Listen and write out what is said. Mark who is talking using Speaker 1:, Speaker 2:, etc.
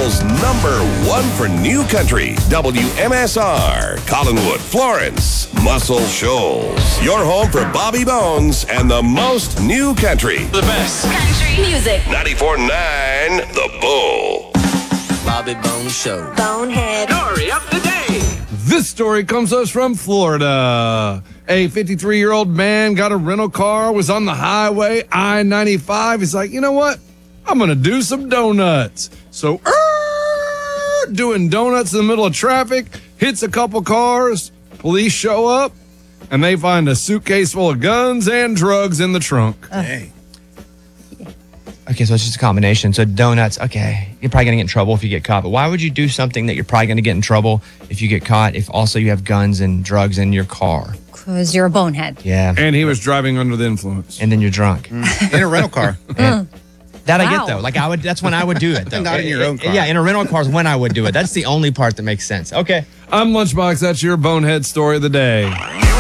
Speaker 1: Lowell's #1 for new country, WMSR, Collinwood, Florence, Muscle Shoals. Your home for Bobby Bones and the most new country.
Speaker 2: The best
Speaker 3: country music.
Speaker 1: 94.9 The Bull.
Speaker 4: Bobby Bones Show.
Speaker 3: Bonehead.
Speaker 2: story of the day.
Speaker 5: This story comes to us from Florida. A 53-year-old man got a rental car, was on the highway, I-95. He's like, you know what? I'm going to do some donuts. So, doing donuts in the middle of traffic, hits a couple cars. Police show up, and they find a suitcase full of guns and drugs in the trunk.
Speaker 6: Hey.
Speaker 7: Okay, so it's just a combination. So donuts, okay, you're probably going to get in trouble if you get caught. But why would you do something that you're probably going to get in trouble if you get caught if also you have guns and drugs in your car?
Speaker 8: Because you're a bonehead.
Speaker 7: Yeah.
Speaker 5: And he was driving under the influence.
Speaker 7: And then you're drunk.
Speaker 6: In a rental car.
Speaker 7: That I
Speaker 8: Wow.
Speaker 7: get, though. Like, that's when I would do it, though.
Speaker 6: Not in your own car.
Speaker 7: Yeah, in a rental car is when I would do it. That's the only part that makes sense. Okay.
Speaker 5: I'm Lunchbox. That's your bonehead story of the day.